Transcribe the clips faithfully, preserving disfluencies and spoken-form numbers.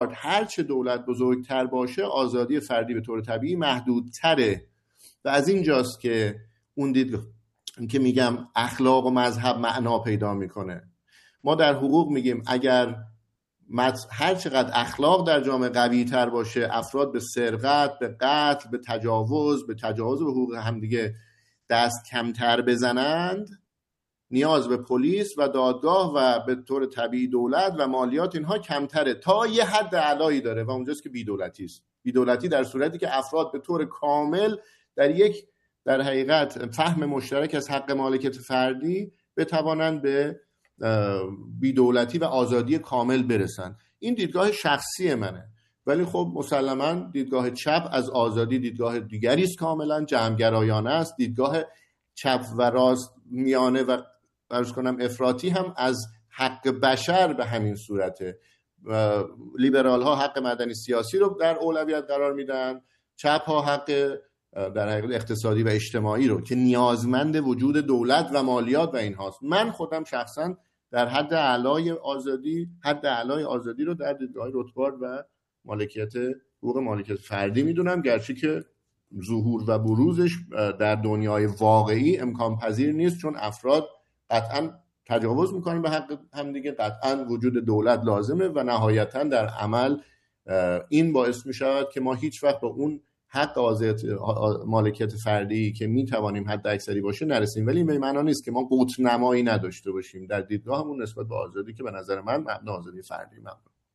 رتبارد هر چه دولت بزرگتر باشه آزادی فردی به طور طبیعی محدودتره و از این جاست که اون دیدگاه که میگم اخلاق و مذهب معنا پیدا میکنه. ما در حقوق میگیم اگر هر چقدر اخلاق در جامعه قوی تر باشه، افراد به سرقت، به قتل، به تجاوز، به تجاوز به حقوق همدیگه دست کمتر بزنند، نیاز به پلیس و دادگاه و به طور طبیعی دولت و مالیات اینها کمتره تا یه حد اعلایی داره و اونجاست که بی‌دولتی است. بی‌دولتی در صورتی که افراد به طور کامل در یک در حقیقت فهم مشترک از حق مالکیت فردی بتوانند به بی‌دولتی و آزادی کامل برسن. این دیدگاه شخصی منه، ولی خب مسلماً دیدگاه چپ از آزادی دیدگاه دیگری است، کاملا جمع‌گرایانه است. دیدگاه چپ و راست میانه و عرض کنم افراطی هم از حق بشر به همین صورته. لیبرال ها حق مدنی سیاسی رو در اولویت قرار میدن، چپ ها حق در حقیقت اقتصادی و اجتماعی رو که نیازمند وجود دولت و مالیات و این هاست. من خودم شخصا در حد اعلای آزادی حد اعلای آزادی رو در دیدگاه رتبارد و مالکیت حقوق مالکیت فردی میدونم، گرچه که ظهور و بروزش در دنیای واقعی امکان پذیر نیست، چون افراد قطعا تجاوز میکنن به حق همدیگه، قطعا وجود دولت لازمه و نهایتا در عمل این باعث میشود که ما هیچ وقت به اون حق آزادی مالکیت فردی که میتوانیم حد اکثری باشه نرسیم. ولی به معنی نیست که ما قطب نمایی نداشته باشیم در دیدگاهمون نسبت به آزادی که به نظر من مبنا آزادی فردی مبنا.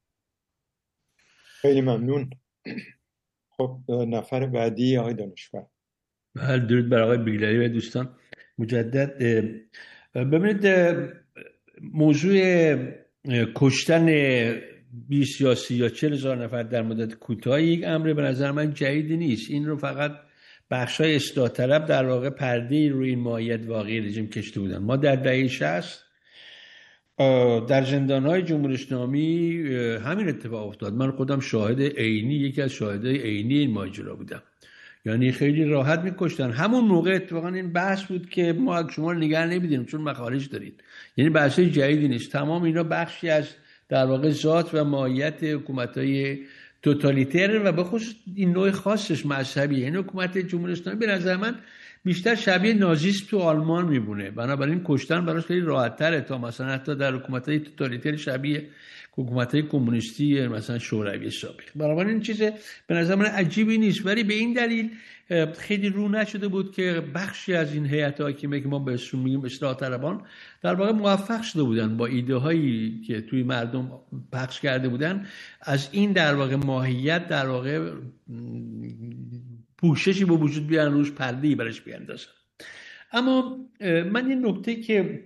خیلی ممنون. خب نفر بعدی آقای دانشور. بله، درود بر آقای بیگلری و دوستان مجدد. ببینید موضوع کشتن بیست یا سی یا چهل هزار نفر در مدت کوتاه یک امر به نظر من جدیدی نیست. این رو فقط بخشای اصلاح طلب در واقع پرده روی این ماهیت واقعی رژیم کشیده بودن. ما در دهه شصت در زندان‌های جمهوری اسلامی همین اتفاق افتاد. من خودم شاهد عینی یکی از شاهدای عینی این ماجرا بودم. یعنی خیلی راحت می‌کشتن. همون موقع اتفاقا این بحث بود که ما شما رو نگه نمی‌داریم چون مخارج دارید. یعنی بحثای جدیدی نیست. تمام اینا بخشی از در واقع ذات و ماهیت حکومت‌های توتالیتر و به خصوص این نوع خاصش مذهبی. یعنی حکومت جمهوری اسلامی به نظر من بیشتر شبیه نازیسم تو آلمان میمونه، بنابراین کشتن براش خیلی راحت‌تره تا مثلا حتی در حکومت‌های توتالیتر شبیه حکومت‌های کمونیستی مثلا شوروی سابق. بنابراین این چیز به نظر من عجیبی نیست، ولی به این دلیل خیلی رو نشده بود که بخشی از این هیئت حاکمه که ما بهشون میگیم اصلاح طلبان در واقع موفق شده بودن با ایده هایی که توی مردم پخش کرده بودن از این در واقع ماهیت در واقع پوششی به وجود بیارن، روش پرده‌ای برش بیاندازن. اما من این نکته که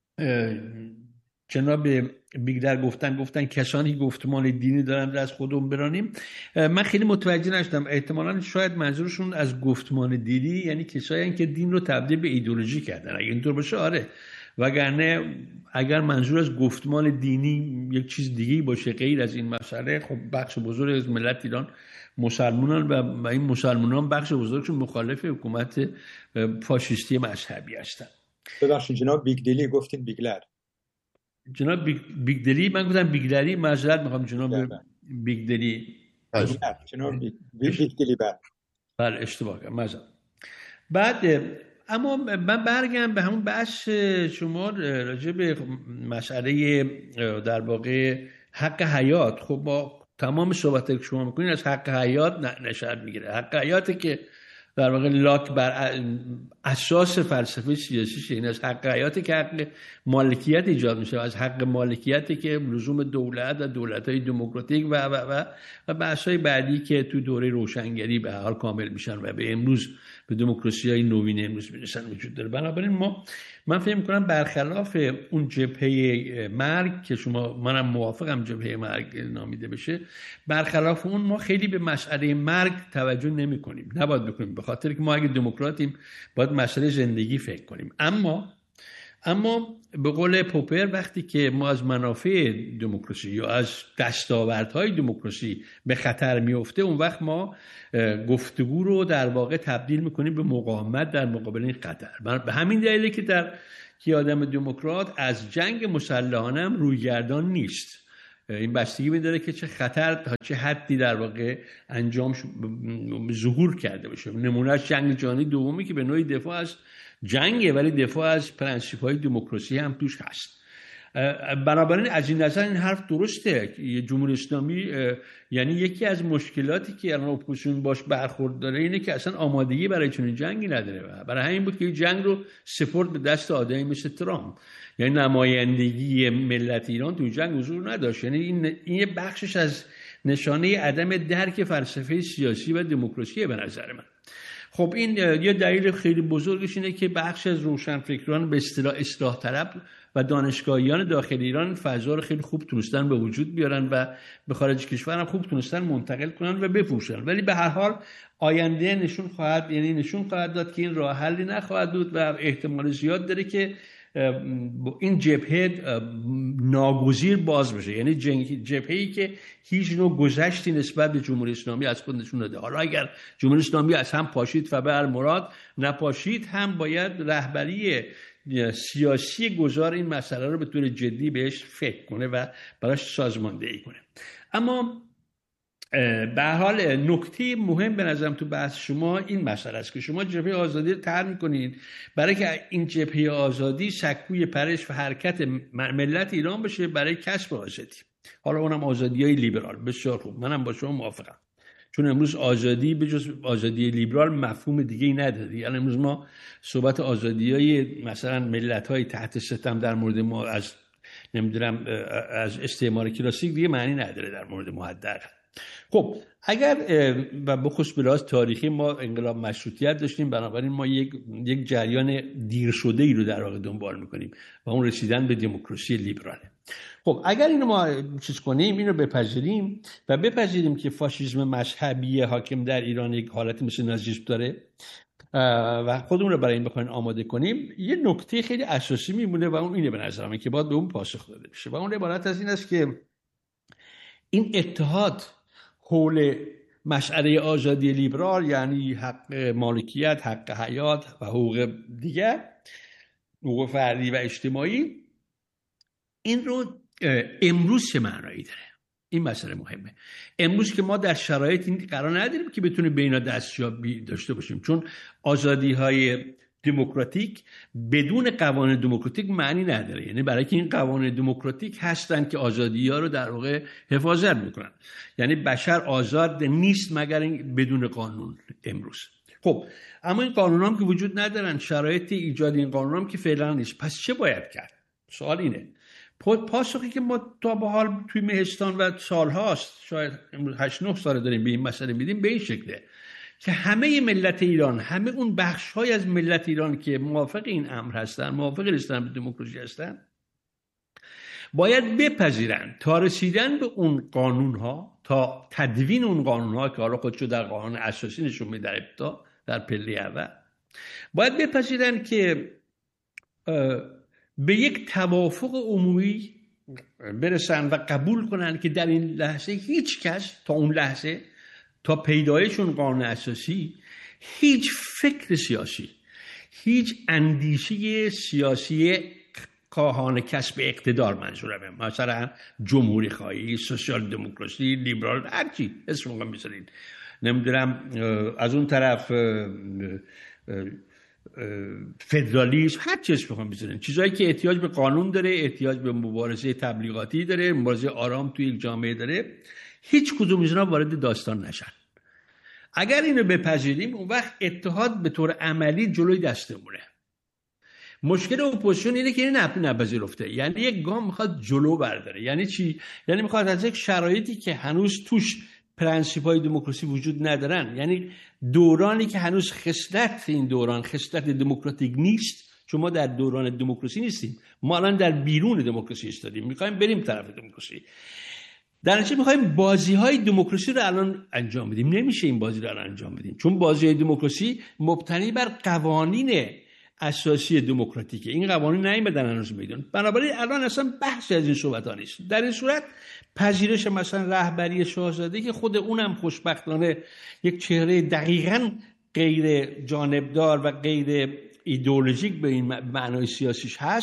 جناب بیگلر گفتن گفتن کسانی گفتمان دینی دارن از خودمون برانیم، من خیلی متوجه نشدم. احتمالاً شاید منظورشون از گفتمان دینی یعنی کسایی که دین رو تبدیل به ایدئولوژی کردن. اگه اینطور باشه آره، وگرنه اگر منظور از گفتمان دینی یک چیز دیگه باشه غیر از این مسئله، خب بخش بزرگ از ملت ایران مسلمانان و این مسلمانان بخش بزرگشون مخالف حکومت فاشیستی مذهبی هستن. ببخشید جناب بیگدلی گفتین بیگلر. جناب بیگدلی من گفتم بیگلری، معذرت میخوام جناب بیگدلی. جناب بیگدلی بله بله اشتباه کردم معذرت. بعد اما من برگردم به همون بحث شما راجع به مسئله در واقع حق حیات. خب با تمام صحبتایی که شما میکنین از حق حیات نشأت میگیره. حق حیاتی که در واقع لاک بر اساس فلسفه سیاسیش این از حق حیاتی که حق مالکیت ایجاد میشه، از حق مالکیتی که لزوم دولت و دولت‌های دموکراتیک و و و و بحث‌های بعدی که تو دوره روشنگری به حال کامل میشن و به امروز به دموکراسی‌های نوین امروز میرسن وجود داره. بنابراین ما من فکر می‌کنم برخلاف اون جبهه مرگ که شما منم موافقم جبهه مرگ نامیده بشه، برخلاف اون ما خیلی به مسئله مرگ توجه نمی‌کنیم. نباید بکنیم، به خاطر که ما اگه دموکراتیم باید مسئله زندگی فکر کنیم. اما اما به قول پوپر وقتی که ما از منافع دموکراسی یا از دستاوردهای دموکراسی به خطر میفته، اون وقت ما گفتگو رو در واقع تبدیل میکنیم به مقاومت در مقابل این خطر. به همین دلیله که در که آدم دموکرات از جنگ مسلحانه هم رویگردان نیست. این بستگی می‌داره که چه خطر تا چه حدی در واقع انجام ظهور کرده باشه. نمونهش جنگ جهانی دومی که به نوعی دفاع از جنگه ولی دفاع از پرنسیپ‌های دموکراسی هم توش هست. بنابراین از این نظر این حرف درسته. جمهوری اسلامی یعنی یکی از مشکلاتی که الان اپوزیسیون باش برخورد داره اینه که اصلا آمادگی برای چنین جنگی نداره. برای همین بود که این جنگ رو سپرد به دست آدمی مثل ترامپ. یعنی نمایندگی ملت ایران تو جنگ حضور نداشت. یعنی این این بخشش از نشانه عدم درک فلسفه سیاسی و دموکراسی به نظر من. خب این یه دلیل خیلی بزرگش اینه که بخش از روشنفکران به اصطلاح اصلاح طلب و دانشگاهیان داخل ایران فضا رو خیلی خوب تونستن به وجود بیارن و به خارج کشور هم خوب تونستن منتقل کنن و بپوشن. ولی به هر حال آینده نشون خواهد یعنی نشون خواهد داد که این راه حلی نخواهد بود و احتمال زیاد داره که این جبهه ناگزیر باز بشه. یعنی جبهه‌ای که هیچ نوع گذشتی نسبت به جمهوری اسلامی از خود نشون نده. حالا اگر جمهوری اسلامی از هم پاشید فبر مراد، نپاشید هم باید رهبری سیاسی گذار این مسئله رو به طور جدی بهش فکر کنه و براش سازماندهی کنه. اما به هر حال نکته مهم به نظرم تو بحث شما این مسئله است که شما جبهه آزادی رو طرح می‌کنید برای که این جبهه آزادی سکوی پرش و حرکت ملت ایران بشه برای کسب آزادی. حالا اونم آزادی‌های لیبرال. بسیار خوب، منم با شما موافقم. چون امروز آزادی به جز آزادی لیبرال مفهوم دیگه‌ای نداره. یعنی امروز ما صحبت آزادی‌های مثلا ملت‌های تحت ستم در مورد ما از نمیدونم از استعمار کلاسیک دیگه معنی نداره در مورد مهدد. خب اگر و بخصوص به لحاظ تاریخی ما انقلاب مشروطیت داشتیم، بنابراین ما یک یک جریان دیر شده ای رو در واقع دنبال میکنیم و اون رسیدن به دموکراسی لیبراله. خب اگر اینو ما چیز کنیم، اینو بپذیریم و بپذیریم که فاشیسم مذهبی حاکم در ایران یک حالتی مثل نازیسم داره و خودمون رو برای این بخوایم آماده کنیم، یه نکته خیلی اساسی میمونه و اون اینه به نظرم که باید به اون پاسخ داده بشه و اون عبارت از این است که این اتحاد حول مسئله آزادی لیبرال، یعنی حق مالکیت، حق حیات و حقوق دیگر، حقوق فردی و اجتماعی، این رو امروز چه معنایی داره؟ این مسئله مهمه. امروز که ما در شرایط این قرار نداریم که بتونیم به اینا دستیابی داشته باشیم، چون آزادی های دموکراتیک بدون قوانین دموکراتیک معنی نداره. یعنی برای که این قوانین دموکراتیک هستن که آزادی‌ها رو در واقع حفاظت میکنن. یعنی بشر آزاد نیست مگر بدون قانون امروز. خب اما این قانون هم که وجود ندارن، شرایط ایجاد این قانون هم که فعلا نیست. پس چه باید کرد؟ سوال اینه. پاسخی که ما تا به حال توی مهستان و سالهاست، شاید هشت نه سال داریم به این مسئله میدیم، به این شکله که همه ملت ایران، همه اون بخش‌های از ملت ایران که موافق این امر هستن، موافق رسیدن به دموکراسی هستن، باید بپذیرن تا رسیدن به اون قانون‌ها، تا تدوین اون قانون‌ها که حالا خودشو در قانون اساسی نشون میده در ابتدا در پله اول، باید بپذیرن که به یک توافق عمومی برسن و قبول کنن که در این لحظه هیچ کس تا اون لحظه، تا پیدایشون قانون اساسی، هیچ فکر سیاسی، هیچ اندیشه سیاسی خواهان کسب اقتدار، منظورمه مثلا جمهوری خواهی، سوسیال دموکراسی، لیبرال، هر چی اسمش رو بذارید، نمیدونم از اون طرف فدرالیسم، هر چی اسمش رو بذارید، چیزایی که احتیاج به قانون داره، احتیاج به مبارزه تبلیغاتی داره، مبارزه آرام توی یک جامعه داره، هیچ کدوم از اینا وارد داستان نشن. اگر اینو بپذیریم، اون وقت اتحاد به طور عملی جلوی دستمونه. مشکل اپوزیسیون اینه که این نپذیرفته، یعنی یک گام میخواد جلو برداره. یعنی چی؟ یعنی میخواد از یک شرایطی که هنوز توش پرنسیپ‌های دموکراسی وجود ندارن، یعنی دورانی که هنوز خصلت این دوران خصلت دموکراتیک نیست، چون ما در دوران دموکراسی نیستیم، ما الان در بیرون دموکراسی ایستادیم، میخوایم بریم طرف دموکراسی. در نتیجه میخوایم بازی‌های دموکراسی رو الان انجام بدیم. نمیشه این بازی رو الان انجام بدیم، چون بازی‌های دموکراسی مبتنی بر قوانین اساسی دموکراتیکه. این قوانین نیامدن هنوز میدون، بنابراین الان اصلا بحث از این صحبت‌ها نیست. در این صورت پذیرش مثلا رهبری شاهزاده که خود اونم خوشبختانه یک چهره دقیقاً غیر جانبدار و غیر ایدئولوژیک به این معنای سیاسیش هست،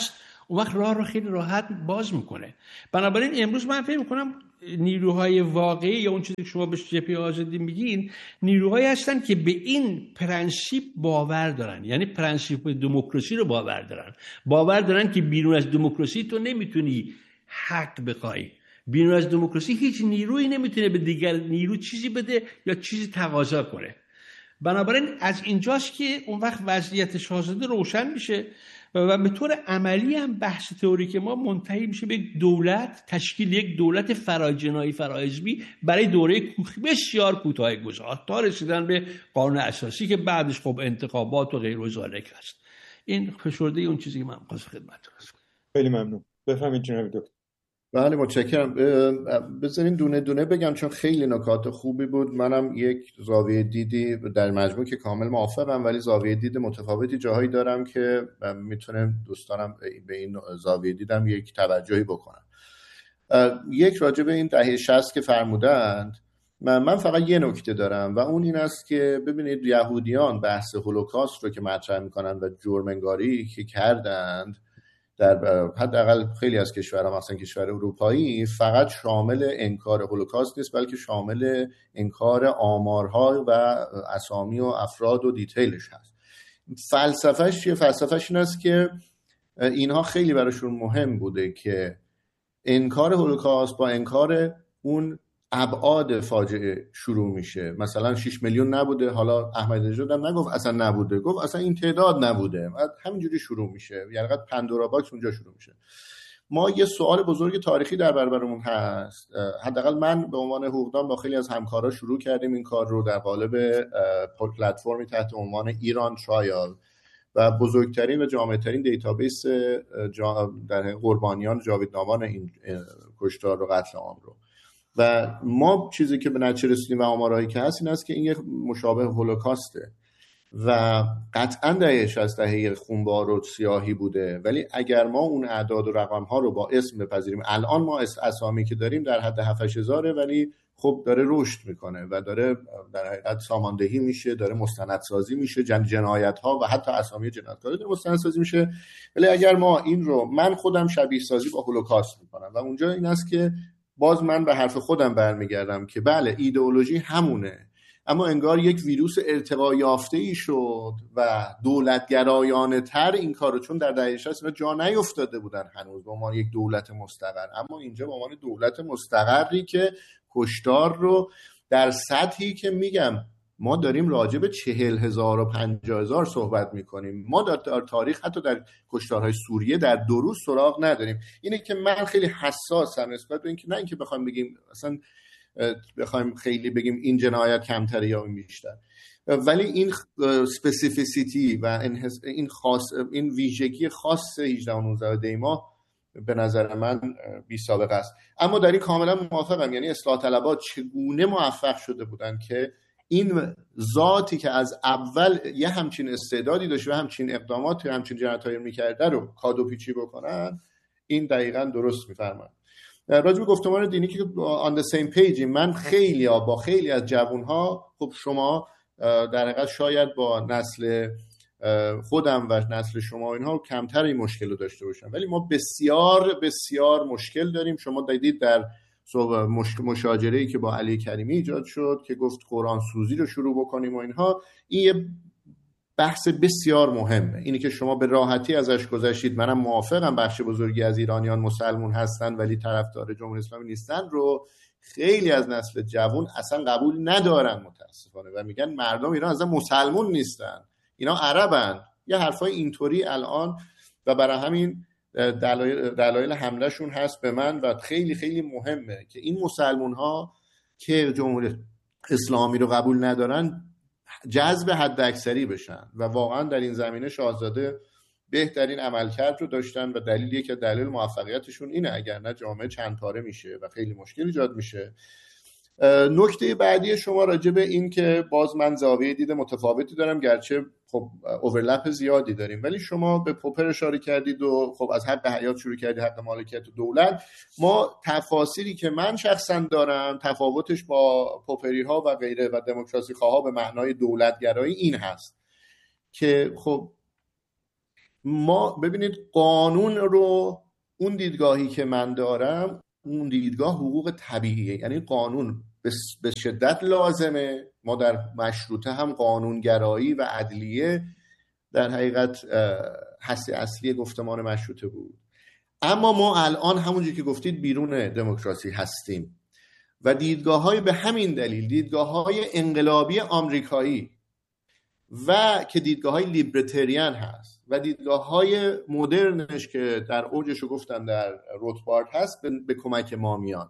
اون وقت راه رو خیلی راحت باز میکنه. بنابراین امروز من فکر میکنم نیروهای واقعی یا اون چیزی که شما به جبهه آزادی میگین نیروهایی هستن که به این پرنسیپ باور دارن، یعنی پرنسیپ دموکراسی رو باور دارن، باور دارن که بیرون از دموکراسی تو نمیتونی حق بخوای، بیرون از دموکراسی هیچ نیرویی نمیتونه به دیگر نیرو چیزی بده یا چیزی تقاضا کنه. بنابراین از اینجاست که اون وقت وضعیت شاهزاده روشن میشه و به طور عملی هم بحث تئوریک ما منتهی میشه به دولت، تشکیل یک دولت فراجنایی فراحزبی برای دوره بسیار کوتاه گذار تا رسیدن به قانون اساسی که بعدش خب انتخابات و غیر و ذالک هست. این فشرده اون چیزی که من خواستم خدمتتون عرض کنم. خیلی ممنون. بفرمایید جناب دکتر. بله متشکرم. بذارین دونه دونه بگم چون خیلی نکات خوبی بود. منم یک زاویه دیدی در مجموع که کامل موافقم، ولی زاویه دید متفاوتی جاهایی دارم که میتونه دوستانم به این زاویه دیدم یک توجهی بکنم. یک راجع به این دهه شصت که فرمودند، من, من فقط یه نکته دارم و اون این است که ببینید یهودیان بحث هولوکاست رو که مطرح میکنن و جرم انگاری که کردند در حداقل خیلی از کشورها مثلا کشور اروپایی فقط شامل انکار هولوکاست نیست، بلکه شامل انکار آمارها و اسامی و افراد و دیتیلش هست. فلسفهش چیه؟ فلسفهش این است که اینها خیلی براشون مهم بوده که انکار هولوکاست با انکار اون ابعاد فاجعه شروع میشه. مثلا شش میلیون نبوده، حالا احمدی نژاد هم نگفت اصلا نبوده، گفت اصلا این تعداد نبوده، همینجوری شروع میشه، یعنی قد پندورا باکس اونجا شروع میشه. ما یه سوال بزرگ تاریخی در برابرمون هست، حداقل من به عنوان حقوقدان با خیلی از همکارا شروع کردیم این کار رو در قالب پلتفرمی تحت عنوان ایران ترایال و بزرگترین و جامع‌ترین دیتابیس در قربانیان جاویدنامان این کشتار و قتل عام رو. و ما چیزی که به نتیجه رسیدیم و آمارهایی که هست این است که این یک مشابه هولوکاسته و قطعا دهه شصت دهه خونبار و سیاهی بوده، ولی اگر ما اون اعداد و رقم‌ها رو با اسم بپذیریم، الان ما اسامی که داریم در حد هفت هزار ولی خب داره رشد میکنه و داره در حقیقت ساماندهی میشه، داره مستندسازی میشه، جن جنایت‌ها و حتی اسامی جنایتکارا داره مستندسازی میشه. ولی اگر ما این رو، من خودم شبیه سازی با هولوکاست میکنم و اونجا این است که باز من به حرف خودم برمیگردم که بله ایدئولوژی همونه، اما انگار یک ویروس ارتقا یافته‌ای شد و دولتگرایانه تر این کارو، چون در دهه شصت اینا جا نیفتاده بودن هنوز به عنوان یک دولت مستقر، اما اینجا به عنوان دولت مستقری که کشتار رو در سطحی که میگم ما داریم راجع به چهل هزار و پنجاه هزار صحبت میکنیم، ما در تاریخ حتی در کشتارهای سوریه در دو روز سراغ نداریم. اینه که من خیلی حساسم نسبت به اینکه نه اینکه بخوایم بگیم اصلا بخوایم خیلی بگیم این جنایت کمتره یا این بیشتر، ولی این اسپسیفیسیتی و این خاص این ویژگی خاص هجده و نوزده دی ماه به نظر من بی سابقه است. اما در این کاملا موافقم، یعنی اصلاح طلبات چگونه موفق شده بودن که این ذاتی که از اول یه همچین استعدادی داشته و همچین اقدامات و همچین جنایت‌هایی می‌کرده رو کادو پیچی بکنن، این دقیقاً درست می‌فرمایید. راجع به گفتمان دینی که on the same page، من خیلی ها با خیلی از جوان‌ها، خب شما در حقیقت شاید با نسل خودم و نسل شما اینها کمتر این مشکل رو داشته باشن، ولی ما بسیار بسیار مشکل داریم. شما دیدید در مشاجره‌ای که با علی کریمی ایجاد شد که گفت قرآن سوزی رو شروع بکنیم و اینها، این یه بحث بسیار مهمه. اینی که شما به راحتی ازش گذشتید، منم موافقم بخش بزرگی از ایرانیان مسلمون هستن ولی طرفدار جمهوری اسلامی نیستن، رو خیلی از نسل جوان اصلا قبول ندارن متاسفانه و میگن مردم ایران اصلا مسلمون نیستن، اینا عربن، یه حرفای اینطوری الان، و برای همین دلایل دلایل حملهشون هست به من و خیلی خیلی مهمه که این مسلمون ها که جمهوری اسلامی رو قبول ندارن جذب حد اکثری بشن و واقعا در این زمینه شاهزاده بهترین عملکرد رو داشتن و دلیلی که دلیل موفقیتشون اینه، اگر نه جامعه چند پاره میشه و خیلی مشکل ایجاد میشه. نکته بعدی شما راجع به این که باز من زاویه دید متفاوتی دارم، گرچه خب اورلپ زیادی داریم، ولی شما به پوپر اشاره کردید و خب از حق حیات شروع کردید، حق مالکیت دولت. ما تفاسیری که من شخصا دارم تفاوتش با پوپری ها و غیره و دموکراسی خواها به معنای دولتگرایی این هست که خب ما ببینید قانون رو، اون دیدگاهی که من دارم اون دیدگاه حقوق طبیعیه، یعنی قانون به شدت لازمه. ما در مشروطه هم قانونگرایی و عدلیه در حقیقت هسته اصلی گفتمان مشروطه بود، اما ما الان همونجوری که گفتید بیرون دموکراسی هستیم و دیدگاه‌های به همین دلیل دیدگاه‌های انقلابی آمریکایی و که دیدگاه‌های لیبرتریان هست و دیدگاه‌های مدرنش که در اوجش رو گفتن در روتبارد هست به, به کمک ما میان.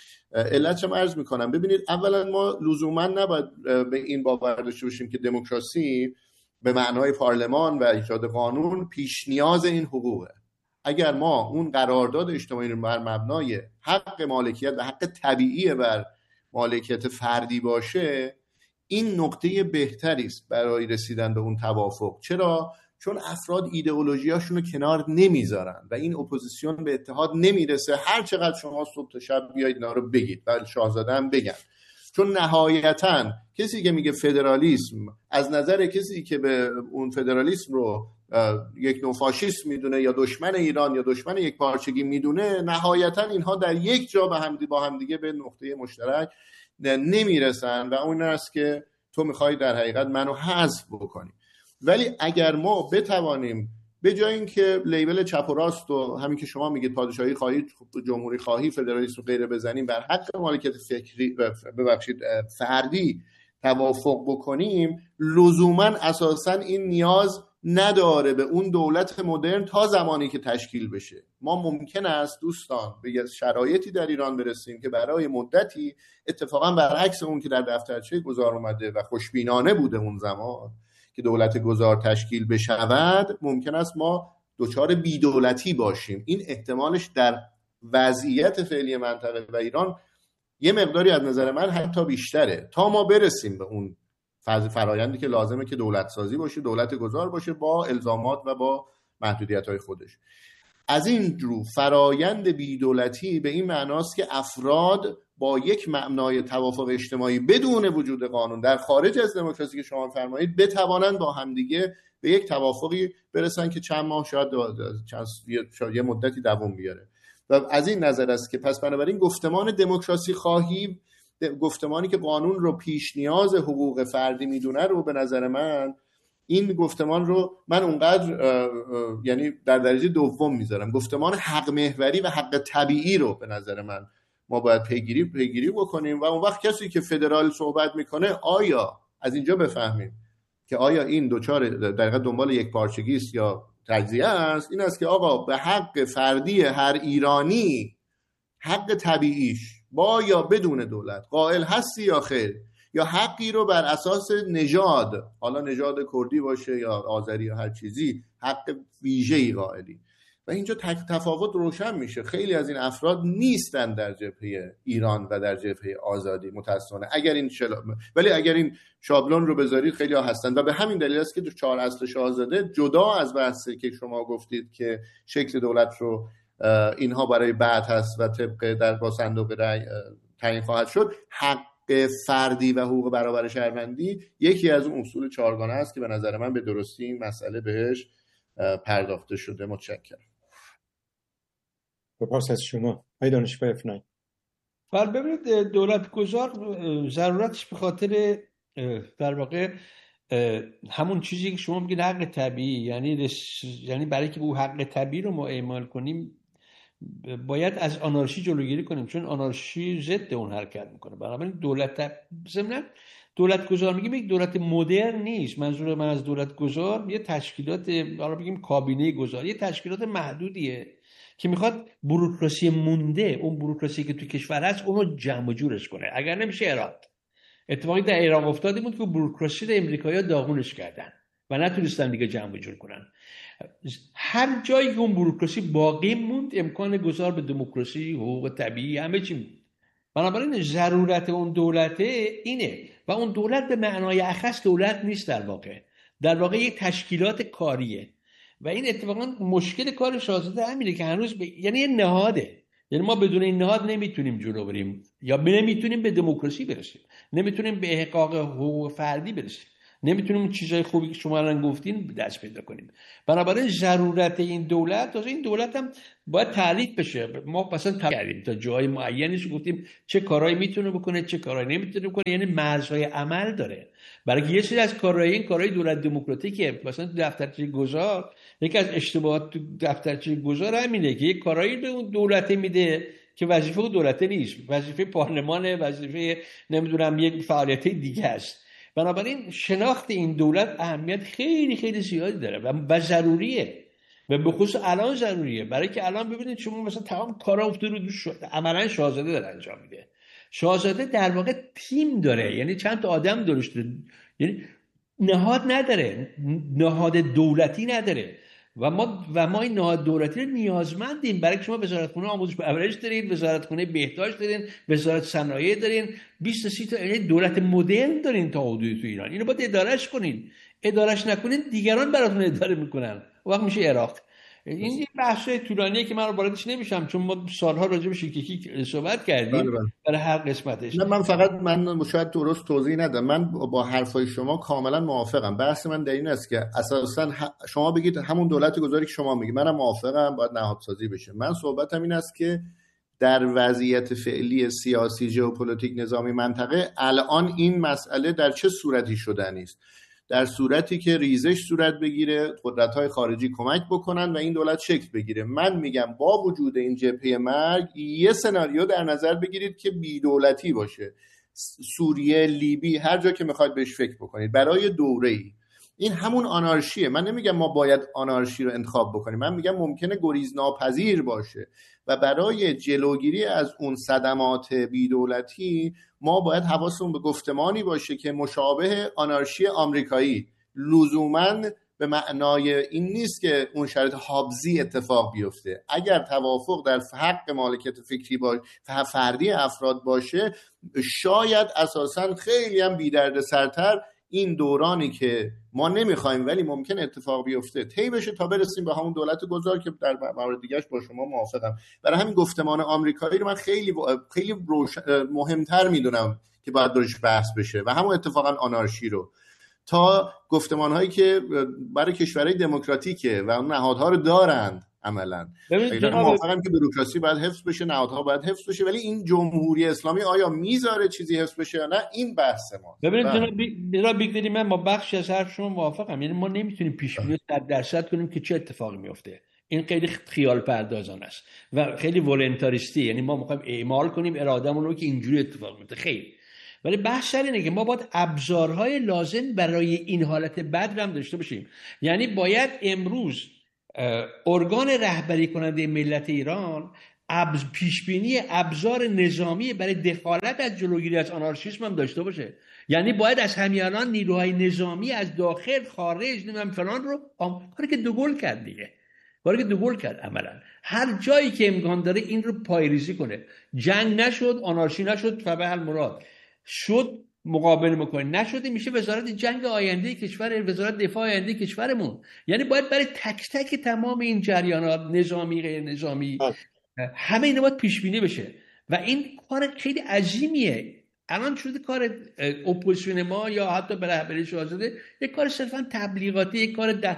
علت چم عرض میکنم، ببینید اولا ما لزوما نباید به این باور داشته باشیم که دموکراسی به معنای پارلمان و ایجاد قانون پیش نیاز این حقوقه. اگر ما اون قرارداد اجتماعی رو بر مبنای حق مالکیت و حق طبیعی بر مالکیت فردی باشه، این نقطه بهتری است برای رسیدن به اون توافق. چرا؟ چون افراد ایدئولوژیاشون رو کنار نمیذارن و این اپوزیسیون به اتحاد نمیرسه، هر چقدر شما صبح تا شب بیاید اینا رو بگید و شاهزاده هم بگن. چون نهایتاً کسی که میگه فدرالیسم از نظر کسی که به اون فدرالیسم رو یک نوع فاشیست میدونه یا دشمن ایران یا دشمن یک پارچگی میدونه، نهایتاً اینها در یک جا به هم با هم دیگه به نقطه مشترک نمیرسن و اون است که تو میخوای در حقیقت منو حذف بکنی. ولی اگر ما بتوانیم به جای اینکه لیبل چپ و راست و همین که شما میگید پادشاهی خواهی، جمهوری خواهی، فدرالیسم و غیره بزنیم، بر حق مالکیت فکری ببخشید فردی توافق بکنیم، لزوما اساسا این نیاز نداره به اون دولت مدرن تا زمانی که تشکیل بشه. ما ممکن است دوستان به شرایطی در ایران برسیم که برای مدتی اتفاقا برعکس اون که در دفترچه گذار اومده و خوشبینانه بوده اون زمان که دولت گذار تشکیل بشود، ممکن است ما دچار بی‌دولتی باشیم. این احتمالش در وضعیت فعلی منطقه و ایران یه مقداری از نظر من حتی بیشتره، تا ما برسیم به اون فرایندی که لازمه که دولت سازی باشه، دولت گذار باشه با الزامات و با محدودیت‌های خودش. از این رو فرایند بی‌دولتی به این معناست که افراد با یک مبنای توافق اجتماعی بدون وجود قانون در خارج از دموکراسی که شما فرمایید بتوانند با همدیگه به یک توافقی برسن که چند ماه شاید چند یه مدتی دوام بیاره. و از این نظر است که پس بنابراین گفتمان دموکراسی خواهی، گفتمانی که قانون رو پیش نیاز حقوق فردی میدونه رو، به نظر من این گفتمان رو من اونقدر یعنی در درجه دوم میذارم. گفتمان حق محوری و حق طبیعی رو به نظر من ما باید پیگیری پیگیری بکنیم و اون وقت کسی که فدرال صحبت میکنه آیا از اینجا بفهمیم که آیا این دوچار در حقیقت دنبال یک پارچگی است یا تجزیه است. این است که آقا به حق فردی هر ایرانی، حق طبیعیش با یا بدون دولت قائل هستی یا خیر، یا حقی رو بر اساس نژاد، حالا نژاد کردی باشه یا آذری یا هر چیزی، حق ویژه‌ای قائلی. و اینجا تفاوت روشن میشه. خیلی از این افراد نیستن در جبهه ایران و در جبهه آزادی متأسفانه. اگر این شلا... ولی اگر این شابلون رو بذارید خیلی ها هستن و به همین دلیل است که چهار اصل شاهزاده جدا از بحثی که شما گفتید که شکل دولت رو اینها برای بعد هست و طبق در با صندوق رای تعیین خواهد شد، حق فردی و حقوق برابر شهروندی یکی از اون اصول چهارگانه است که به نظر من به درستی این مسئله بهش پرداخته شده. متشکرم. سپاس از شما. ای دانشگاه اف نه. بله ببینید، دولت گذار ضرورتش به خاطر در واقع همون چیزی که شما میگید حق طبیعی، یعنی یعنی برای که او حق طبیعی رو ما اعمال کنیم باید از آنارشی جلوگیری کنیم، چون آنارشی ضد اون حرکت میکنه. بنابراین دولت ضمن دولت گذار میگیم یک دولت مدرن نیست. منظور من از دولت گذار یه تشکیلات، حالا بگیم کابینه گذار، یه تشکیلات محدودیه که میخواد بوروکراسی مونده، اون بوروکراسی که تو کشور هست اونو جمع و جورش کنه. اگر نمیشه عراق، اتفاقی در عراق افتاده بود که بوروکراسی رو امریکایی‌ها داغونش کردن و نتونستن دیگه جمع و جور کنن. هر جایی که اون بوروکراسی باقی موند امکان گذار به دموکراسی، حقوق طبیعی، همه چی موند. بنابراین ضرورت اون دولت اینه و اون دولت به معنای اخص دولت نیست، در واقع در واقع یک تشکیلات کاریه و این اتفاقا مشکل کار شاهزاده همینه که هنوز ب... یعنی یه نهاده. یعنی ما بدون این نهاد نمیتونیم جلو بریم یا نمیتونیم به دموکراسی برسیم، نمیتونیم به احقاق حقوق فردی برسیم. نمیتونیم اون چیزای خوبی که شما الان گفتین دست پیدا کنیم. بنابراین ضرورت این دولت، تازه این دولت هم باید تعریف بشه. ما مثلا کردیم تا جای معینیش گفتیم چه کارهایی میتونه بکنه چه کارهایی نمیتونه بکنه، یعنی مرزهای عمل داره. برای که یه سری از کارهای این کارهای دولت دموکراتیکه، مثلا دفترچه گذار، یکی از اشتباهات تو دفترچه گذار همینه که یک کارهایی به اون دولت میده که وظیفه اون دولت نیست، وظیفه پارلمانه، وظیفه نمیدونم یک فعالیت دیگه است. بنابراین شناخت این دولت اهمیت خیلی خیلی زیادی داره و ضروریه و به خصوص الان ضروریه. برای که الان ببینید شما مثلا تمام کارا افتاده رو شد. عملا شاهزاده داره انجام میده. شاهزاده در واقع تیم داره، یعنی چند تا آدم درست داره، یعنی نهاد نداره، نهاد دولتی نداره و ما و ما این نهاد دولتی رو نیازمندیم. برای که شما وزارتخونه آموزش و پرورش دارین، وزارتخونه بهداشت دارین، وزارت صنایع دارین، بیست تا سی تا یعنی دولت مدرن دارین تا حدودی تو ایران. اینو باید ادارهش کنین. ادارهش نکنین دیگران براتون اداره میکنن، وقت میشه عراق. این یه بحث طولانیه که من واردش نمیشم چون ما سالها راجع به شیکیکی صحبت کردیم برای هر قسمتش. نه من فقط من شاید درست توضیح ندم. من با حرفای شما کاملا موافقم. بحث من در این است که اساسا شما بگید همون دولت گذاری که شما میگید، منم موافقم باید نهادسازی بشه. من صحبتم این است که در وضعیت فعلی سیاسی، ژئوپلیتیک، نظامی منطقه الان این مسئله در چه صورتی شدنی است؟ در صورتی که ریزش صورت بگیره، قدرت‌های خارجی کمک بکنن و این دولت شکل بگیره. من میگم با وجود این جبهه مرگ یه سناریو در نظر بگیرید که بی‌دولتی باشه، سوریه، لیبی، هر جا که میخواید بهش فکر بکنید، برای دوره‌ای. این همون آنارشیه. من نمیگم ما باید آنارشی رو انتخاب بکنیم، من میگم ممکنه گریزناپذیر باشه و برای جلوگیری از اون صدمات بی‌دولتی ما باید حواسمون به گفتمانی باشه که مشابه آنارشی آمریکایی، لزوماً به معنای این نیست که اون شرط هابزی اتفاق بیفته. اگر توافق در حق مالکیت فکری باشه، فردی افراد باشه، شاید اساساً خیلی هم بی‌دردسرتر این دورانی که ما نمیخوایم ولی ممکن اتفاق بیفته طی بشه تا برسیم به همون دولت گذار که در مورد دیگهش با شما موافقم. برای همین گفتمان آمریکایی رو من خیلی خیلی مهمتر میدونم که باید درش بحث بشه و همون اتفاقا آنارشی رو، تا گفتمان هایی که برای کشورهای دموکراتیکه و اون نهادها رو دارند عملاً. موافقم که بوروکراسی باید حفظ بشه، نهادها باید حفظ بشه، ولی این جمهوری اسلامی آیا میذاره چیزی حفظ بشه یا نه؟ این بحث ما. ببینید جناب بیگدری، من با بخشی از حرف شما موافقم. یعنی ما نمیتونیم پیش بینی صد درصد کنیم که چه اتفاقی میفته. این خیلی خیال پردازانه است و خیلی ولنتاریستی، یعنی ما میخوایم اعمال کنیم ارادهمون رو که اینجوری اتفاق میفته. خیلی ولی بحث اینه که ما باید ابزارهای لازم برای این حالت بد هم داشته باشیم. یعنی باید امروز ارگان رهبری کننده ملت ایران ابز پیشبینی ابزار نظامی برای دخالت از جلوگیری از آنارشیسم هم داشته باشه. یعنی باید از همیانان نیروهای نظامی از داخل خارج نمیم فلان رو کاری که دوگل کرد دیگه کاری که دوگل کرد عملا هر جایی که امکان داره این رو پایریزی کنه. جنگ نشد، آنارشی نشد، فبه المراد شد مقابله میکنه، نشده میشه وزارت جنگ آینده کشور، وزارت دفاع آینده کشورمون. یعنی باید برای تک تک تمام این جریانات نظامی غیر نظامی همه اینا باید پیش بینی بشه و این کار خیلی عظیمیه. الان شده کار اپوزیسیون ما یا حتی به رهبری شاهزاده یک کار صرفا تبلیغاتی، یک کار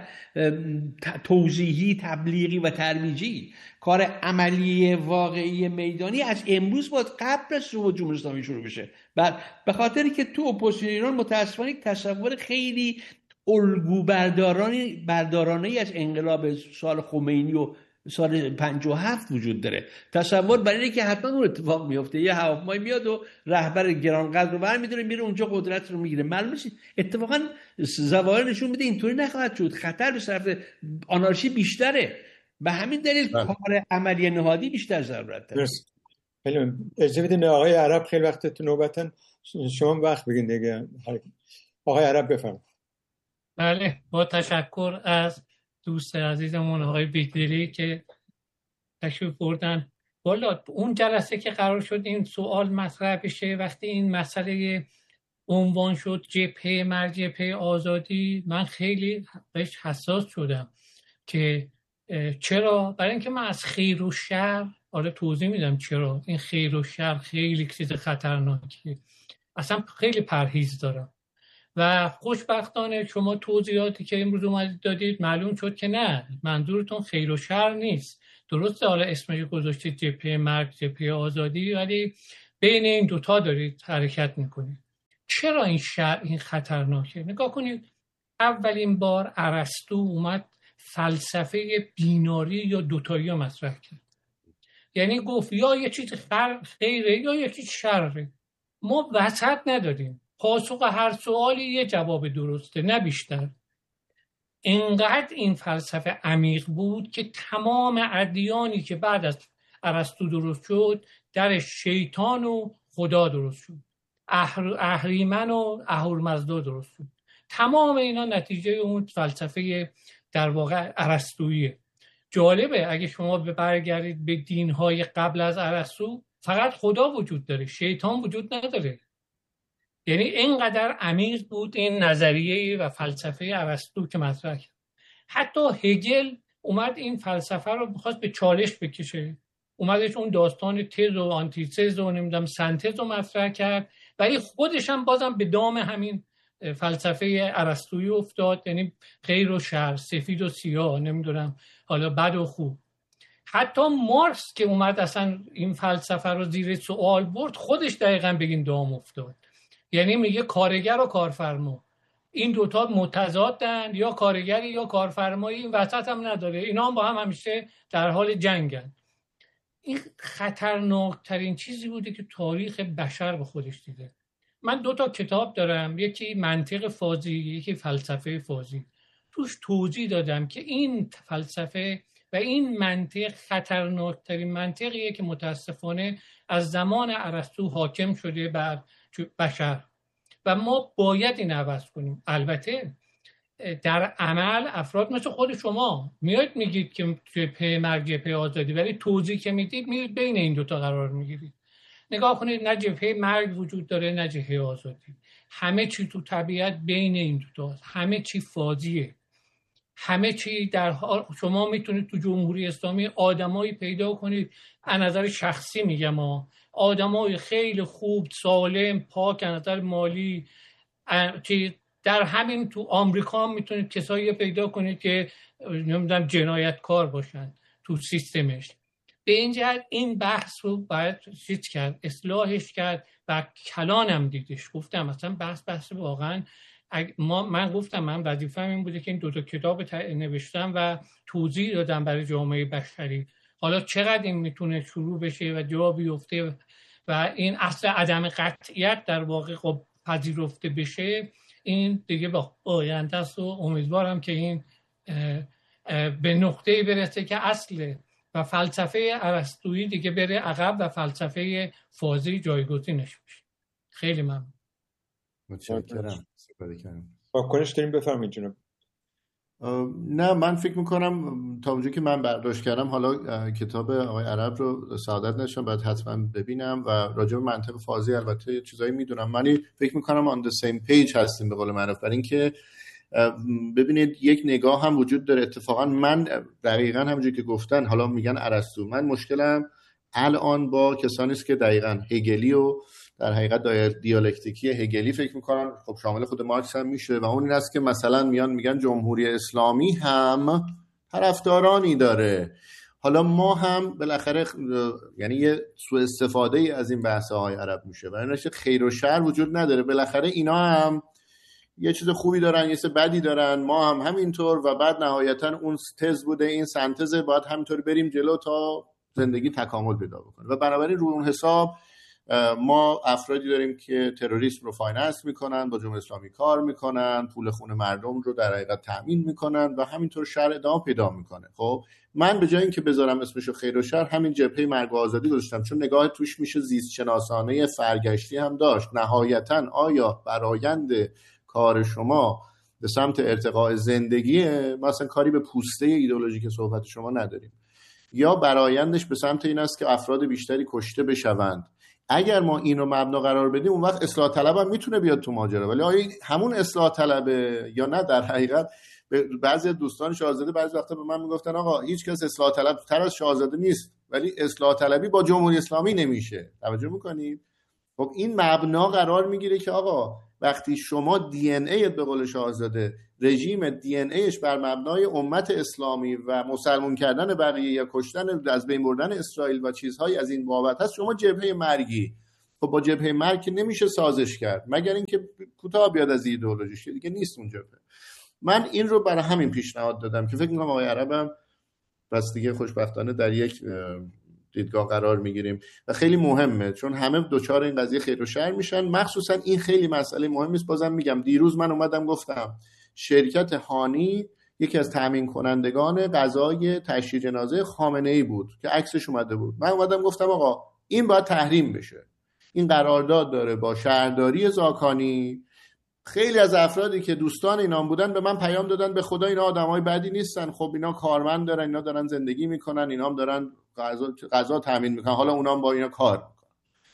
توضیحی، تبلیغی و ترویجی. کار عملی واقعی میدانی از امروز باید قبل از صعود جمهوری اسلامی شروع بشه. بعد به خاطری که تو اپوزیسیون ایران متاسفانه تصور خیلی الگو بردارانی بردارانه از انقلاب سال خمینی و سال پنجاه و هفت وجود داره. تصور برای اینه که حتما اون اتفاق میفته، یه هواپیمایی میاد و رهبر گرانقدر رو برمی‌داره میره اونجا قدرت رو میگیره. معلومه اتفاقا ظواهر نشون میده اینطوری نخواهد شد. خطر به طرف آنارشی بیشتره. به همین دلیل کار عملی نهادی بیشتر ضرورت داره. خیلی اجازه بدین آقای عرب، خیلی وقت تو نوبتن، شما وقت بگین دیگه. آقای عرب بفرمایید. بله، با تشکر از دوست عزیزمون آقای بیگدری که تشریف بردن. والا اون جلسه که قرار شد این سوال مطرح بشه، وقتی این مسئله عنوان شد جبهه مرگ، جبهه آزادی، من خیلی بهش حساس شدم که چرا؟ برای اینکه من از خیر و شر، آره توضیح میدم چرا این خیر و شر خیلی چیز خطرناکیه، اصلا خیلی پرهیز دارم و خوشبختانه شما توضیحاتی که امروز اومدید دادید معلوم شد که نه، منظورتون خیر و شر نیست. درسته حالا اسمش گذاشتید جبهه مرگ، جبهه آزادی، ولی بین این دوتا دارید حرکت میکنید. چرا این شر این خطرناکه؟ نگاه کنید، اولین بار ارسطو اومد فلسفه بیناری یا دوتایی رو مطرح کرد. یعنی گفت یا یه چیز خیره یا یه چیز شره، ما وسط نداریم. پاسخ هر سوالی یه جواب درسته، نه بیشتر. اینقدر این فلسفه عمیق بود که تمام ادیانی که بعد از ارسطو درست شد در شیطان و خدا درست شد، اهریمن و اهورمزدا درست شد. تمام اینا نتیجه اون فلسفه در واقع ارسطوییه. جالبه اگه شما برگردید به دین‌های قبل از ارسطو، فقط خدا وجود داره، شیطان وجود نداره. یعنی اینقدر عمیق بود این نظریه و فلسفه ارسطو که مطرح کرد. حتی هگل اومد این فلسفه رو بخواست به چالش بکشه، اومدش اون داستان تز و آنتیتز و نمیدونم سنتز رو مطرح کرد، ولی خودش هم بازم به دام همین فلسفه ارسطویی افتاد. یعنی خیر و شر، سفید و سیاه، نمیدونم حالا بد و خوب. حتی مارکس که اومد اصلا این فلسفه رو زیر سوال برد، خودش دقیقاً به این دام افتاد. یعنی میگه کارگر و کارفرما این دوتا متضادن، یا کارگری یا کارفرمایی، این وسط هم نداره، اینا هم با هم همیشه در حال جنگن. این خطرناکترین چیزی بوده که تاریخ بشر به خودش دیده. من دو تا کتاب دارم، یکی منطق فازی، یکی فلسفه فازی. توش توضیح دادم که این فلسفه و این منطق خطرناکترین منطقیه که متاسفانه از زمان ارسطو حاکم شده بر بشر و ما باید این عوض کنیم. البته در عمل افراد مثل خود شما میاد میگید که جبهه مرگ، جبهه آزادی، ولی توضیح که میدید میرید بین این دوتا قرار میگیرید. نگاه کنید، نه جبهه مرگ وجود داره نه جبهه آزادی. همه چی تو طبیعت بین این دوتاست، همه چی فازیه، همه چی در حال. شما میتونید تو جمهوری اسلامی آدمایی پیدا کنید، از نظر شخصی میگم ها، آدمای خیلی خوب، سالم، پاک از نظر مالی، که در همین تو آمریکا میتونید کسایی پیدا کنید که نمیدونم جنایتکار باشن تو سیستمش. به این جهت این بحث رو باید چیز کرد، اصلاحش کرد و کلانم دیدش. گفتم مثلا بحث بحث واقعا ما من گفتم من وظیفه‌م این بوده که این دو تا کتاب نوشتم و توضیح دادم برای جامعه بشری. حالا چقدر این میتونه شروع بشه و جا بیفته و این اصل عدم قطعیت در واقع خب پذیرفته بشه، این دیگه با آینده است و امیدوارم که این اه اه به نقطه‌ای برسه که اصل و فلسفه ارسطویی دیگه بره عقب و فلسفه فازی جایگزینش بشه. خیلی ممنون. متشکرم. واکنش داریم، بفرمایید جناب. نه من فکر میکنم تا اونجایی که من برداشت کردم، حالا کتاب آقای عرب رو سعادت نشم باید حتما ببینم و راجع به منطق فازی البته چیزایی میدونم، ولی فکر میکنم on the same page هستیم به قول معروف. برای اینکه ببینید یک نگاه هم وجود داره. اتفاقا من دقیقاً همونجوری که گفتن، حالا میگن ارسطو، من مشکلم الان با کسانی است که دقیقاً هگلی و در حقیقت دیالکتیکی هگلی فکر میکنن، خب شامل خود مارکس هم میشه، و اون این است که مثلا میان میگن جمهوری اسلامی هم طرفدارانی داره. حالا ما هم بالاخره یعنی یه سوء استفاده از این بحث های عرب میشه و این خیر و شر وجود نداره. بالاخره اینا هم یه چیز خوبی دارن، یه چیز بدی دارن، ما هم همینطور، و بعد نهایتا اون تز بوده، این سنتز باید همینطور بریم جلو تا زندگی تکامل پیدا بکنه. و بنابراین روی اون حساب ما افرادی داریم که تروریسم رو فایننس میکنن، با جمهوری اسلامی کار میکنن، پول خون مردم رو در حقیقت تامین میکنن و همینطور شر ادامه پیدا میکنه. خب من به جای اینکه بذارم اسمشو خیر و شر، همین جبهه مرگ و آزادی گذاشتم، چون نگاه توش میشه زیست شناسانه فرگشتی هم داشت. نهایتا آیا برآیند کار شما به سمت ارتقاء زندگیه، مثلا کاری به پوسته ایدئولوژی که صحبت شما نداریم، یا برآیندش به سمت این است که افراد بیشتری کشته بشوند؟ اگر ما این رو مبنا قرار بدیم، اون وقت اصلاح طلب هم میتونه بیاد تو ماجرا، ولی آیا همون اصلاح طلبه یا نه؟ در حقیقت بعضی دوستان شاهزاده بعضی وقتا به من میگفتن آقا هیچ کس اصلاح طلب تر از شاهزاده نیست، ولی اصلاح طلبی با جمهوری اسلامی نمیشه. توجه میکنید؟ خب این مبنا قرار میگیره که آقا وقتی شما دی ان ای به قول شاهزاده رژیم دی ان ایش بر مبنای امت اسلامی و مسلمان کردن بقیه یا کشتن از بین بردن اسرائیل و چیزهای از این بابت هست، شما جبهه مرگی. خب با جبهه مرگ که نمیشه سازش کرد مگر اینکه کوتاه بیاد از ایدئولوژیش، دیگه نیست اون جبهه. من این رو برای همین پیشنهاد دادم که فکر می‌کنم آقای عربم بس دیگه خوشبختانه در یک دیدگاه قرار میگیریم و خیلی مهمه، چون همه دوچار این قضیه خیر و شر میشن. مخصوصا این خیلی مسئله مهمی است. بازم میگم دیروز من اومدم گفتم شرکت هانی یکی از تامین کنندگان غذای تشییع جنازه خامنه‌ای بود که عکسش اومده بود. من اومدم گفتم آقا این باید تحریم بشه. این قرارداد داره با شهرداری زاکانی. خیلی از افرادی که دوستان اینا بودن به من پیام دادن به خدا اینا آدمای بدی نیستن، خب اینا کارمند دارن، اینا دارن زندگی میکنن، اینا هم دارن غذا غذا تامین میکنن، حالا اونا هم با اینا کار میکنن.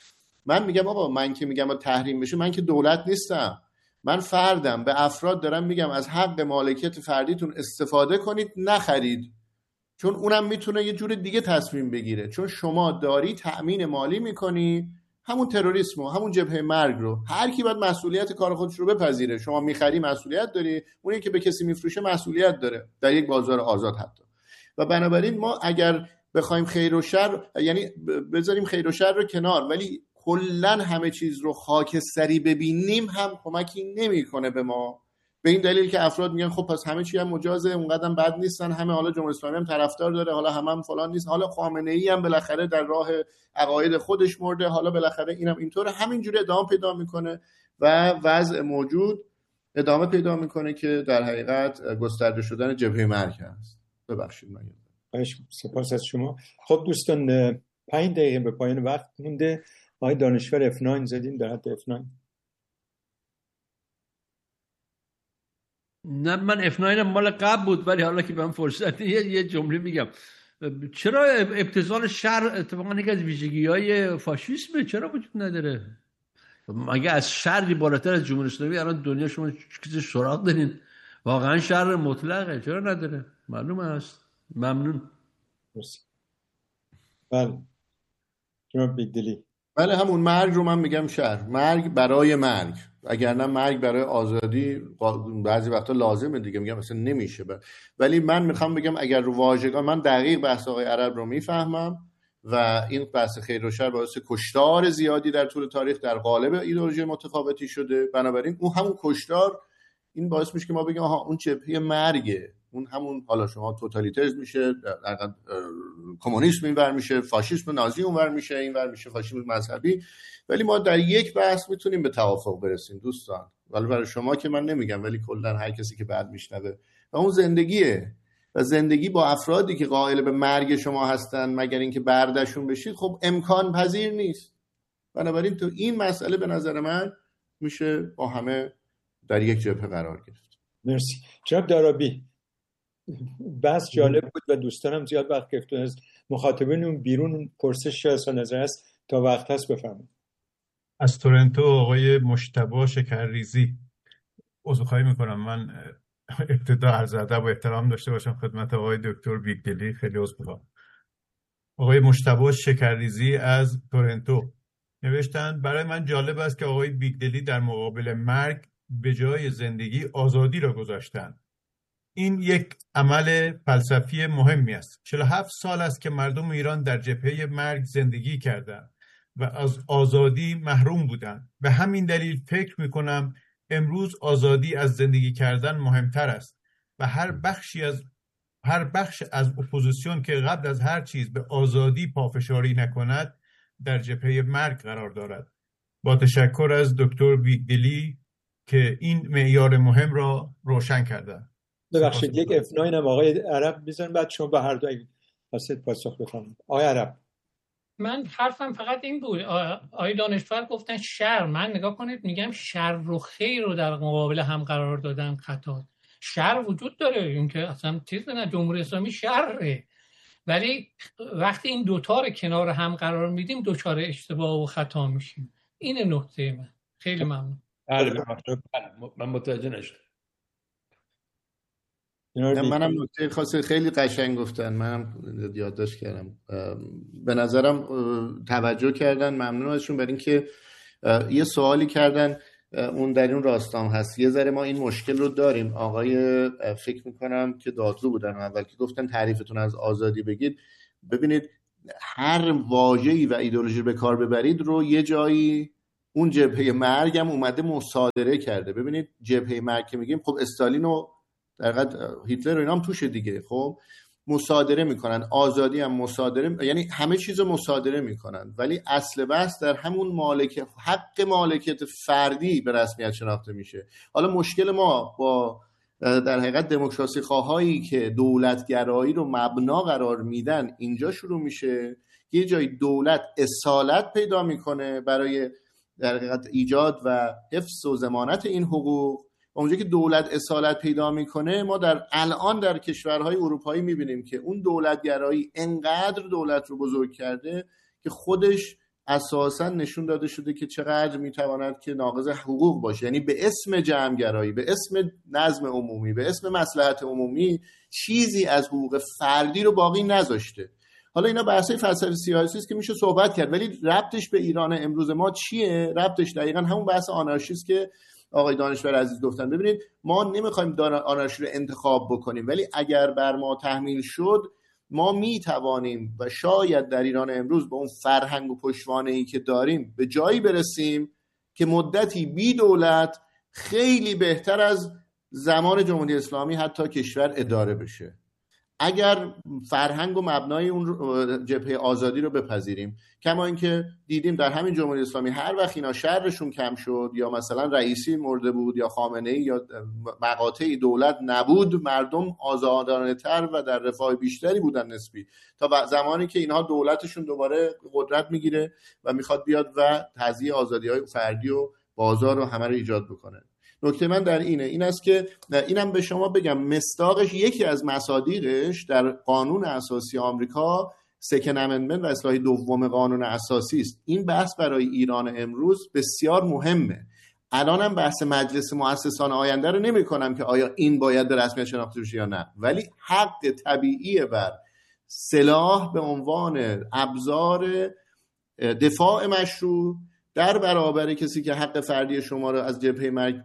من میگم آقا من که میگم با تحریم بشه، من که دولت نیستم، من فردم، به افراد دارم میگم از حق مالکیت فردیتون استفاده کنید، نخرید، چون اونم میتونه یه جور دیگه تصمیم بگیره. چون شما داری تأمین مالی میکنی همون تروریسم و همون جبهه مرگ رو. هر کی باید مسئولیت کار خودش رو بپذیره. شما میخری مسئولیت داری، اونی که به کسی میفروشه مسئولیت داره در یک بازار آزاد حتی. و بنابراین ما اگر بخوایم خیر و شر، یعنی بذاریم خیر و شر رو کنار، ولی کلا همه چیز رو خاکستری ببینیم هم کمکی نمیکنه به ما. به این دلیل که افراد میگن خب پس همه چی هم مجازه، اونقدرم بد نیستن، همه حالا جمهوری اسلامی هم طرفدار داره، حالا همه هم فلان نیست، حالا خامنه‌ای هم بالاخره در راه عقاید خودش مرده، حالا بالاخره اینم اینطوره. همینجوری ادامه پیدا میکنه و وضع موجود ادامه پیدا میکنه که در حقیقت گسترده شدن جبهه مرگ است. ببخشید من سپاس از شما. خب دوستان پنج دقیقه به پایان وقت مونده. آقای دانشور اف نه زدیم در حد اف نه. نه من اف نه مال قبل بود، ولی حالا که من فرصت یه, یه جمله میگم. چرا ابتذال شر اتفاقا یکی از ویژگی‌های فاشیسمه؟ چرا وجود نداره؟ مگه از شری بالاتر از جمهوری اسلامی الان دنیا شما چیزی سراغ دارین؟ واقعا شر مطلقه، چرا نداره؟ معلومه است. ممنون. بله جناب بیگدلی. بله همون مرگ رو من میگم شر، مرگ برای مرگ، اگر نه مرگ برای آزادی بعضی وقتا لازمه دیگه، میگم مثلا نمیشه بر. ولی من میخوام بگم اگر رو واژگان، من دقیق بحث آقای عرب رو میفهمم و این بحث خیر و شر باعث کشتار زیادی در طول تاریخ در قالب ایدئولوژی متفاوتی شده. بنابراین اون همون کشتار این باعث میشه که ما بگیم آها اون جبهه مرگه، اون همون حالا شما توتالیتاریسم میشه، کمونیسم اینور میشه، فاشیسم نازی اونور میشه، اینور میشه فاشیسم مذهبی. ولی ما در یک بحث میتونیم به توافق برسیم دوستان، ولی برای شما که من نمیگم، ولی کلا هر کسی که بعد میشنوه، و اون زندگیه. و زندگی با افرادی که قائل به مرگ شما هستن مگر اینکه بردشون بشید خب امکان پذیر نیست. بنابراین تو این مسئله به نظر من میشه با همه در یک جبهه قرار گرفت. مرسی. جناب دارابی، بس جالب بود و دوستانم زیاد وقت گرفتن. از مخاطبین بیرون پرسش یا نظر است تا وقت هست بفرمایید. از تورنتو آقای مجتبی شکرریزی. عذرخواهی میکنم من ابتدا عرض ادب و احترام داشته باشم خدمت آقای دکتر بیگدلی، خیلی عذر میخوام. آقای مجتبی شکرریزی از تورنتو نوشتن برای من جالب است که آقای بیگدلی در مقابل مرگ به جای زندگی آزادی را گذاشتند. این یک عمل فلسفی مهمی است. چهل و هفت سال است که مردم ایران در جبهه مرگ زندگی کردند و از آزادی محروم بودند. به همین دلیل فکر میکنم امروز آزادی از زندگی کردن مهمتر است و هر بخشی از هر بخش از اپوزیسیون که قبل از هر چیز به آزادی پافشاری نکند در جبهه مرگ قرار دارد. با تشکر از دکتر بیگدلی که این معیار مهم را روشن کردند. ببخشید یک اف نه هم آقای عرب میذارن، بعد شما به هر دو واسط پاسخ بفرمایید. آقای عرب. من حرفم فقط این بود، آقای دانشور گفتن شر، من نگاه کنید میگم شر و خیر رو در مقابل هم قرار دادن خطا. شر وجود داره، این که اصلا چیز نه، جمهوری اسلامی شره، ولی وقتی این دوتا رو کنار هم قرار میدیم دوچار اشتباه و خطا میشیم. این نکته من. خیلی ممنون. بله من متوجه نشدم. منم نکته خاصی خیلی قشنگ گفتن، منم یادداشت کردم. به نظرم توجه کردن، ممنون ازشون برای اینکه یه سوالی کردن اون در اون راستام هست. یه ذره ما این مشکل رو داریم. آقای فکر میکنم که دادلو بودن اول که گفتن تعریفتون از آزادی بگید. ببینید هر واژه‌ای و ایدئولوژی به کار ببرید رو یه جایی اون جبهه مرگ هم اومده مصادره کرده. ببینید جبهه مرگ که میگیم خب استالین و در حقیقت هیتلر و اینا هم توشه دیگه. خب مصادره میکنن، آزادی هم مصادره، یعنی همه چیز رو مصادره میکنن، ولی اصل بحث در همون مالک حق مالکیت فردی به رسمیت شناخته میشه. حالا مشکل ما با در حقیقت دموکراسی خواهایی که دولتگرایی رو مبنا قرار میدن اینجا شروع میشه. یه جای دولت اصالت پیدا میکنه برای در حقیقت ایجاد و حفظ و ضمانت این حقوق. اونجا که دولت اصالت پیدا میکنه، ما در الان در کشورهای اروپایی میبینیم که اون دولتگرایی انقدر دولت رو بزرگ کرده که خودش اساسا نشون داده شده که چقدر میتواند که ناقض حقوق باشه. یعنی به اسم جمعگرایی، به اسم نظم عمومی، به اسم مصلحت عمومی چیزی از حقوق فردی رو باقی نذاشته. حالا اینا بحثای فلسفی سیاسی است که میشه صحبت کرد، ولی ربطش به ایران امروز ما چیه؟ ربطش دقیقاً همون بحث آنارشیست که آقای دانشور عزیز گفتن. ببینید ما نمیخوایم آنارشی رو انتخاب بکنیم، ولی اگر بر ما تحمیل شد ما میتوانیم و شاید در ایران امروز با اون فرهنگ و پشتوانه‌ای که داریم به جایی برسیم که مدتی بی دولت خیلی بهتر از زمان جمهوری اسلامی حتی کشور اداره بشه، اگر فرهنگ و مبنای اون جبهه آزادی رو بپذیریم. کما اینکه دیدیم در همین جمهوری اسلامی هر وقت اینا شرشون کم شد یا مثلا رئیسی مرده بود یا خامنه‌ای یا مقاطعی دولت نبود، مردم آزادانه تر و در رفاه بیشتری بودن نسبی، تا زمانی که اینها دولتشون دوباره قدرت میگیره و میخواد بیاد و تضییع آزادی‌های فردی و بازار رو همه رو ایجاد بکنه. نکته من در اینه این است که اینم به شما بگم مصداقش، یکی از مصادیقش در قانون اساسی آمریکا سکند امندمنت و اصلاح دوم قانون اساسی است. این بحث برای ایران امروز بسیار مهمه. الانم بحث مجلس مؤسسان آینده رو نمی کنم که آیا این باید به رسمیت شناخته بشه یا نه، ولی حق طبیعی بر سلاح به عنوان ابزار دفاع مشروع در برابر کسی که حق فردی شما رو از جبهه مرگ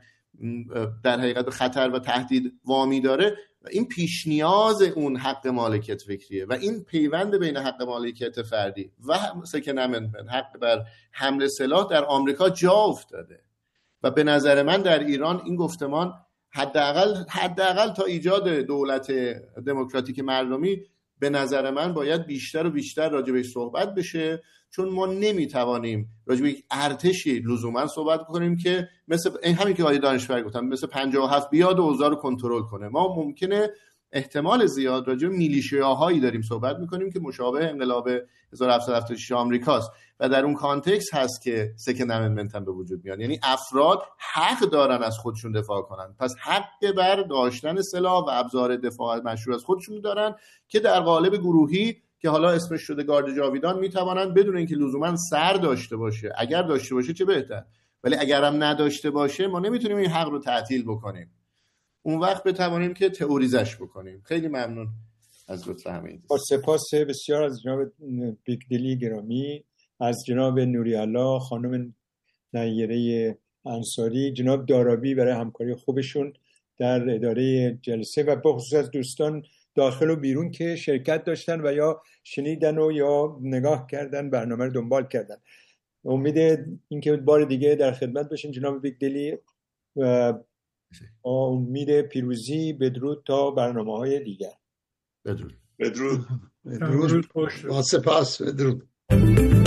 در حقیقت خطر و تهدید وامی داره، این پیش نیاز اون حق مالکیت فکریه و این پیوند بین حق مالکیت فردی و سکند امندمنت، حق بر حمل سلاح در آمریکا جا افتاده و به نظر من در ایران این گفتمان حداقل حداقل تا ایجاد دولت دموکراتیک مردمی به نظر من باید بیشتر و بیشتر راجع بهش صحبت بشه، چون ما نمیتوانیم راجع به یک ارتشی لزوما صحبت کنیم که مثل همین که آقای دانشور گفتن مثل پنجاه و هفت بیاد و اوضاع رو کنترل کنه. ما ممکنه احتمال زیاد راجع به میلیشیاهایی داریم صحبت میکنیم که مشابه انقلاب هزار و هفتصد و هفتاد و شش آمریکاست و در اون کانتکست هست که سکند امندمنت هم به وجود میاد. یعنی افراد حق دارن از خودشون دفاع کنن، پس حق بر داشتن سلاح و ابزار دفاع مشروع از خودشون دارن که در قالب گروهی که حالا اسمش شده گارد جاویدان میتوانن بدون اینکه لزوما سر داشته باشه، اگر داشته باشه چه بهتر، ولی اگر هم نداشته باشه ما نمیتونیم این حق رو تعطیل بکنیم. اون وقت بتوانیم که تئوریزش بکنیم. خیلی ممنون از لطف همین. با سپاس بسیار از جناب بیگدلی گرامی، از جناب نوری‌الله، خانم نیره انصاری، جناب دارابی برای همکاری خوبشون در اداره جلسه و با خصوص از دوستان داخل و بیرون که شرکت داشتن و یا شنیدن و یا نگاه کردن، برنامه رو دنبال کردن. امید اینکه بار دیگه در خدمت باشین جناب بیگدلی و امید پیروزی. بدرود تا برنامه‌های دیگر. بدرود. بدرود. بدرود. با سپاس. بدرود.